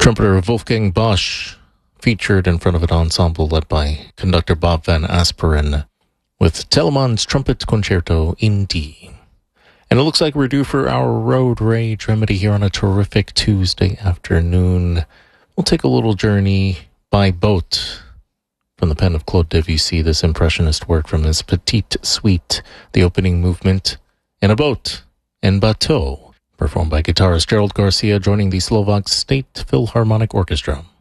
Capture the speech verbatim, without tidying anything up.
Trumpeter Wolfgang Bosch featured in front of an ensemble led by conductor Bob Van Asperen with Telemann's Trumpet Concerto in D. And it looks like we're due for our Road Rage remedy here on a terrific Tuesday afternoon. We'll take a little journey by boat from the pen of Claude Debussy, this impressionist work from his Petite Suite, the opening movement, in a boat, en bateau, performed by guitarist Gerald Garcia joining the Slovak State Philharmonic Orchestra.